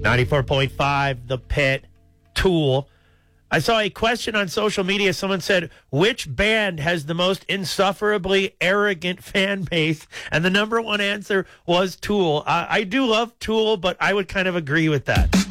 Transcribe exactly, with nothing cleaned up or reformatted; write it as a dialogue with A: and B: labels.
A: ninety-four point five, The Pit, Tool. I saw a question on social media. Someone said, which band has the most insufferably arrogant fan base? And the number one answer was Tool. I, I do love Tool, but I would kind of agree with that.